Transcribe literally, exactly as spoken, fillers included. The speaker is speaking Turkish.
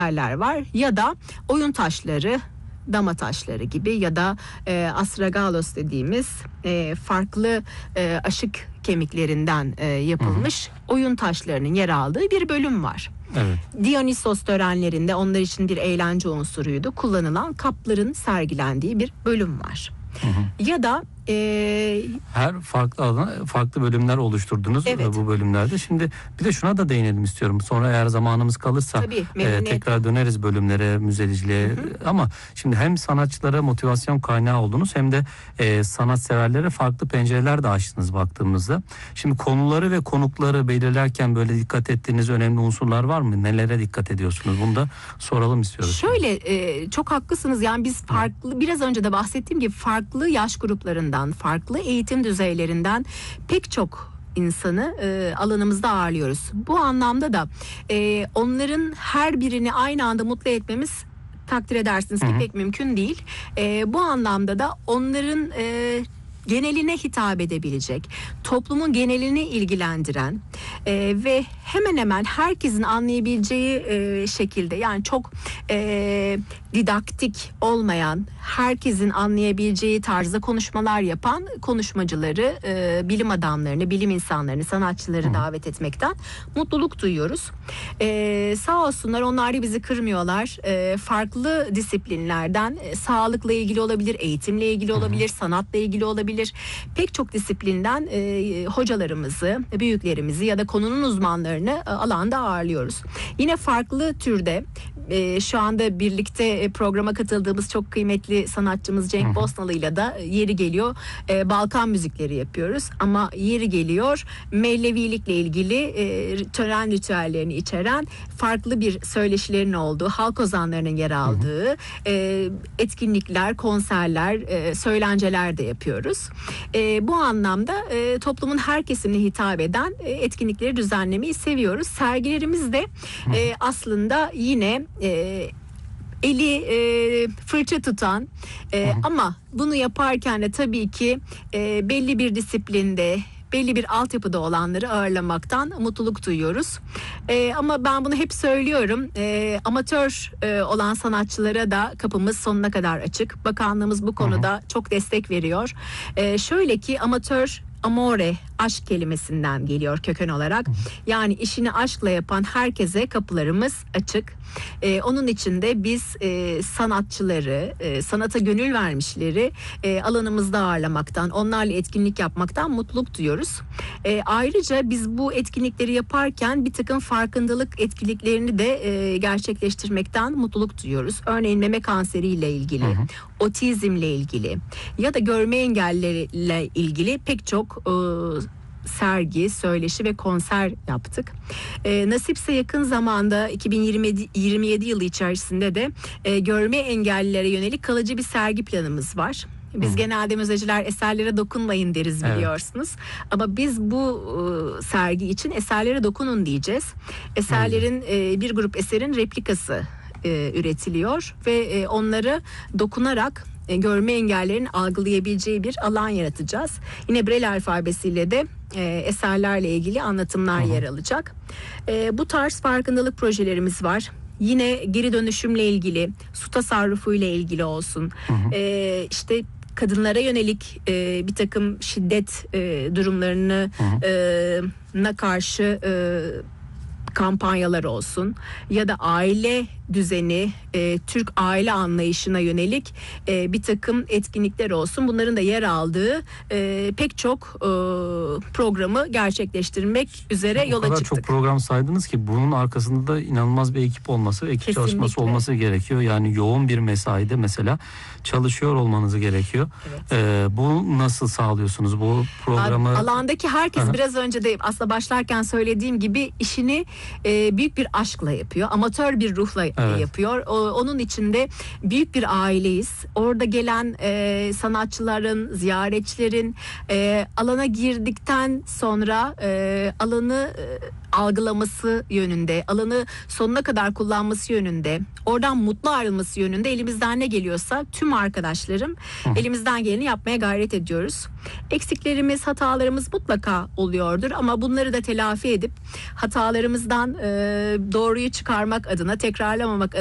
yerler var ya da oyun taşları, dama taşları gibi ya da e, astragalos dediğimiz e, farklı e, aşık kemiklerinden e, yapılmış Hı-hı. oyun taşlarının yer aldığı bir bölüm var. Evet. Dionysos törenlerinde onlar için bir eğlence unsuruydu. Kullanılan kapların sergilendiği bir bölüm var. Hı hı. Ya da e, her farklı alana farklı bölümler oluşturdunuz evet. bu bölümlerde. Şimdi bir de şuna da değinelim istiyorum. Sonra eğer zamanımız kalırsa Tabii, e, tekrar döneriz bölümlere, müzeciliğe. Hı hı. Ama şimdi hem sanatçılara motivasyon kaynağı oldunuz hem de e, sanatseverlere farklı pencereler de açtınız baktığımızda. Şimdi konuları ve konukları belirlerken böyle dikkat ettiğiniz önemli unsurlar var mı? Nelere dikkat ediyorsunuz? Bunu da soralım istiyoruz. Şöyle e, çok haklısınız. Yani biz farklı, biraz önce de bahsettiğim gibi farklı yaş gruplarından, farklı eğitim düzeylerinden pek çok insanı e, alanımızda ağırlıyoruz. Bu anlamda da e, onların her birini aynı anda mutlu etmemiz, takdir edersiniz ki Hı-hı. pek mümkün değil. E, bu anlamda da onların e, geneline hitap edebilecek, toplumun genelini ilgilendiren e, ve hemen hemen herkesin anlayabileceği e, şekilde, yani çok e, didaktik olmayan, herkesin anlayabileceği tarzda konuşmalar yapan konuşmacıları, e, bilim adamlarını, bilim insanlarını, sanatçıları Hı. davet etmekten mutluluk duyuyoruz. E, sağ olsunlar, onlar da bizi kırmıyorlar. E, farklı disiplinlerden e, sağlıkla ilgili olabilir, eğitimle ilgili olabilir, Hı. sanatla ilgili olabilir. Pek çok disiplinden e, hocalarımızı, büyüklerimizi ya da konunun uzmanlarını e, alanda ağırlıyoruz. Yine farklı türde e, şu anda birlikte e, programa katıldığımız çok kıymetli sanatçımız Cenk Bosnalı'yla da yeri geliyor e, Balkan müzikleri yapıyoruz. Ama yeri geliyor Mevlevilikle ilgili e, tören ritüellerini içeren farklı bir söyleşilerin olduğu, halk ozanlarının yer aldığı e, etkinlikler, konserler, e, söylenceler de yapıyoruz. E, bu anlamda e, toplumun her kesimine hitap eden e, etkinlikleri düzenlemeyi seviyoruz. Sergilerimiz de e, aslında yine e, eli e, fırça tutan e, ama bunu yaparken de tabii ki e, belli bir disiplinde, belli bir altyapıda olanları ağırlamaktan mutluluk duyuyoruz. Ee, ama ben bunu hep söylüyorum. Ee, amatör e, olan sanatçılara da kapımız sonuna kadar açık. Bakanlığımız bu konuda hı hı. çok destek veriyor. Ee, şöyle ki amatör, amore, aşk kelimesinden geliyor köken olarak. Yani işini aşkla yapan herkese kapılarımız açık. Ee, onun için de biz e, sanatçıları, e, sanata gönül vermişleri e, alanımızda ağırlamaktan, onlarla etkinlik yapmaktan mutluluk duyuyoruz. E, ayrıca biz bu etkinlikleri yaparken bir takım farkındalık etkinliklerini de e, gerçekleştirmekten mutluluk duyuyoruz. Örneğin meme kanseriyle ilgili, hı hı. otizmle ilgili ya da görme engelleriyle ilgili pek çok e, sergi, söyleşi ve konser yaptık. E, nasipse yakın zamanda iki bin yirmi yedi yılı içerisinde de e, görme engellilere yönelik kalıcı bir sergi planımız var. Biz hmm. genelde müzeciler eserlere dokunmayın deriz, biliyorsunuz. Evet. Ama biz bu e, sergi için eserlere dokunun diyeceğiz. Eserlerin e, bir grup eserin replikası e, üretiliyor ve e, onları dokunarak e, görme engellerin algılayabileceği bir alan yaratacağız. Yine Braille alfabesiyle de e, eserlerle ilgili anlatımlar hmm. yer alacak. E, bu tarz farkındalık projelerimiz var. Yine geri dönüşümle ilgili, su tasarrufu ile ilgili olsun. Hı hı. E, işte kadınlara yönelik e, bir takım şiddet e, durumlarını hı hı. E, na karşı e, kampanyalar olsun ya da aile düzeni, e, Türk aile anlayışına yönelik e, bir takım etkinlikler olsun. Bunların da yer aldığı e, pek çok e, programı gerçekleştirmek üzere yola çıktık. O kadar çok program saydınız ki bunun arkasında da inanılmaz bir ekip olması, ekip Kesinlikle. çalışması olması gerekiyor. Yani yoğun bir mesaide mesela çalışıyor olmanız gerekiyor. Evet. E, bu nasıl sağlıyorsunuz bu programı? Alandaki herkes Aha. biraz önce de aslında başlarken söylediğim gibi işini e, büyük bir aşkla yapıyor. Amatör bir ruhla Evet. yapıyor. O, onun içinde büyük bir aileyiz. Orada gelen e, sanatçıların, ziyaretçilerin e, alana girdikten sonra e, alanı e, algılaması yönünde, alanı sonuna kadar kullanması yönünde, oradan mutlu ayrılması yönünde elimizden ne geliyorsa tüm arkadaşlarım elimizden geleni yapmaya gayret ediyoruz. Eksiklerimiz, hatalarımız mutlaka oluyordur ama bunları da telafi edip hatalarımızdan e, doğruyu çıkarmak adına, tekrarlamamak